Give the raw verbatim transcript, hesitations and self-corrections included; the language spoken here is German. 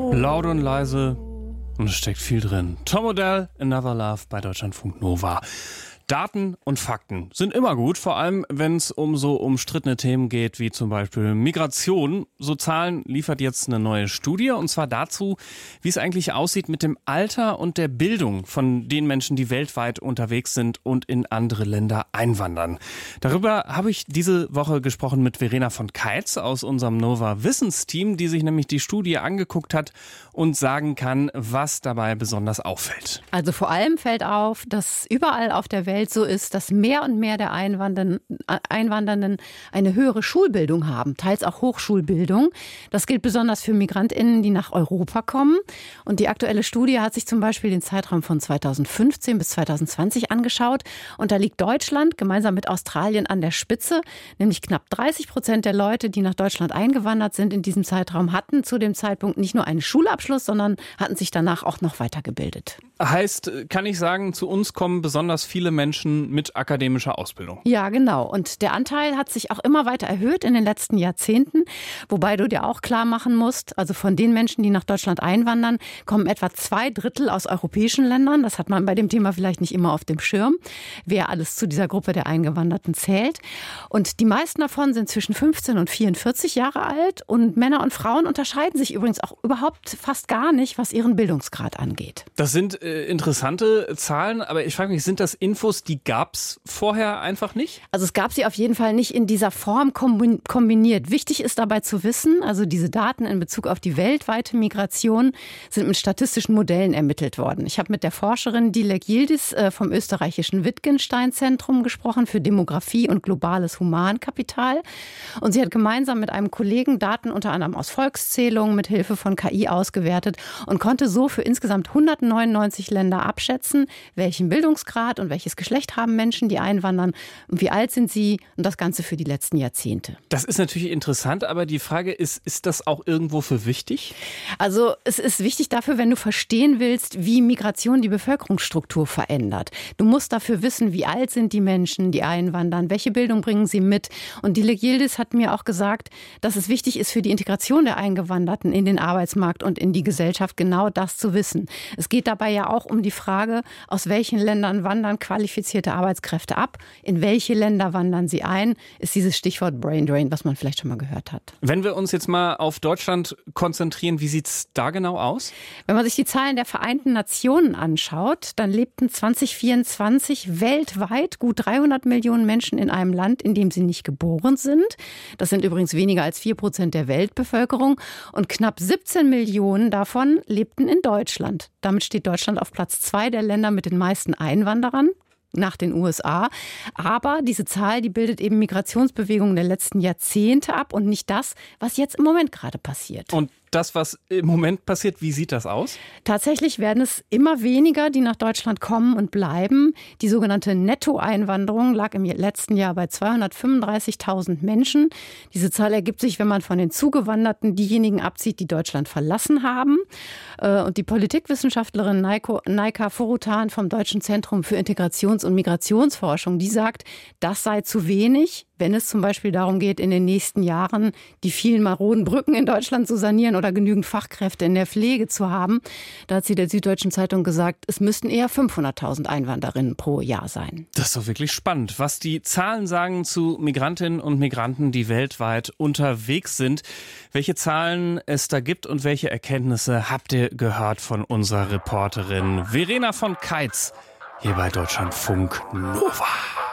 Laut und leise und es steckt viel drin. Tom Odell, Another Love bei Deutschlandfunk Nova. Daten und Fakten sind immer gut, vor allem wenn es um so umstrittene Themen geht, wie zum Beispiel Migration. So Zahlen liefert jetzt eine neue Studie, und zwar dazu, wie es eigentlich aussieht mit dem Alter und der Bildung von den Menschen, die weltweit unterwegs sind und in andere Länder einwandern. Darüber habe ich diese Woche gesprochen mit Verena von Keitz aus unserem Nova Wissensteam, die sich nämlich die Studie angeguckt hat und sagen kann, was dabei besonders auffällt. Also vor allem fällt auf, dass überall auf der Welt so ist, dass mehr und mehr der Einwandernden, Einwandernden eine höhere Schulbildung haben, teils auch Hochschulbildung. Das gilt besonders für MigrantInnen, die nach Europa kommen. Und die aktuelle Studie hat sich zum Beispiel den Zeitraum von zweitausendfünfzehn bis zweitausendzwanzig angeschaut. Und da liegt Deutschland gemeinsam mit Australien an der Spitze, nämlich knapp dreißig Prozent der Leute, die nach Deutschland eingewandert sind in diesem Zeitraum, hatten zu dem Zeitpunkt nicht nur einen Schulabschluss, sondern hatten sich danach auch noch weitergebildet. Heißt, kann ich sagen, zu uns kommen besonders viele Menschen mit akademischer Ausbildung. Ja, genau. Und der Anteil hat sich auch immer weiter erhöht in den letzten Jahrzehnten. Wobei du dir auch klar machen musst, also von den Menschen, die nach Deutschland einwandern, kommen etwa zwei Drittel aus europäischen Ländern. Das hat man bei dem Thema vielleicht nicht immer auf dem Schirm, wer alles zu dieser Gruppe der Eingewanderten zählt. Und die meisten davon sind zwischen fünfzehn und vierundvierzig Jahre alt. Und Männer und Frauen unterscheiden sich übrigens auch überhaupt fast gar nicht, was ihren Bildungsgrad angeht. Das sind äh, interessante Zahlen, aber ich frage mich, sind das Infos, die gab es vorher einfach nicht? Also es gab sie auf jeden Fall nicht in dieser Form kombiniert. Wichtig ist dabei zu wissen, also diese Daten in Bezug auf die weltweite Migration sind mit statistischen Modellen ermittelt worden. Ich habe mit der Forscherin Dilek Yildiz vom österreichischen Wittgenstein-Zentrum gesprochen für Demografie und globales Humankapital. Und sie hat gemeinsam mit einem Kollegen Daten unter anderem aus Volkszählungen mit Hilfe von K I ausgewertet und konnte so für insgesamt hundertneunundneunzig Länder abschätzen, welchen Bildungsgrad und welches Geschlecht haben Menschen, die einwandern und wie alt sind sie, und das Ganze für die letzten Jahrzehnte. Das ist natürlich interessant, aber die Frage ist, ist das auch irgendwo für wichtig? Also es ist wichtig dafür, wenn du verstehen willst, wie Migration die Bevölkerungsstruktur verändert. Du musst dafür wissen, wie alt sind die Menschen, die einwandern, welche Bildung bringen sie mit. Und Dilek Yildiz hat mir auch gesagt, dass es wichtig ist für die Integration der Eingewanderten in den Arbeitsmarkt und in die Gesellschaft, genau das zu wissen. Es geht dabei ja auch um die Frage, aus welchen Ländern wandern qualifizierte Arbeitskräfte ab, in welche Länder wandern sie ein, ist dieses Stichwort Brain Drain, was man vielleicht schon mal gehört hat. Wenn wir uns jetzt mal auf Deutschland konzentrieren, wie sieht es da genau aus? Wenn man sich die Zahlen der Vereinten Nationen anschaut, dann lebten zwanzig vierundzwanzig weltweit gut dreihundert Millionen Menschen in einem Land, in dem sie nicht geboren sind. Das sind übrigens weniger als vier Prozent der Weltbevölkerung. Und knapp siebzehn Millionen davon lebten in Deutschland. Damit steht Deutschland auf Platz zwei der Länder mit den meisten Einwanderern nach den U S A. Aber diese Zahl, die bildet eben Migrationsbewegungen der letzten Jahrzehnte ab und nicht das, was jetzt im Moment gerade passiert. Und das, was im Moment passiert, wie sieht das aus? Tatsächlich werden es immer weniger, die nach Deutschland kommen und bleiben. Die sogenannte Nettoeinwanderung lag im letzten Jahr bei zweihundertfünfunddreißigtausend Menschen. Diese Zahl ergibt sich, wenn man von den Zugewanderten diejenigen abzieht, die Deutschland verlassen haben. Und die Politikwissenschaftlerin Naika Forutan vom Deutschen Zentrum für Integrations- und Migrationsforschung, die sagt, das sei zu wenig, wenn es zum Beispiel darum geht, in den nächsten Jahren die vielen maroden Brücken in Deutschland zu sanieren oder genügend Fachkräfte in der Pflege zu haben. Da hat sie der Süddeutschen Zeitung gesagt, es müssten eher fünfhunderttausend Einwanderinnen pro Jahr sein. Das ist doch wirklich spannend, was die Zahlen sagen zu Migrantinnen und Migranten, die weltweit unterwegs sind. Welche Zahlen es da gibt und welche Erkenntnisse habt ihr gehört von unserer Reporterin Verena von Keitz hier bei Deutschlandfunk Nova.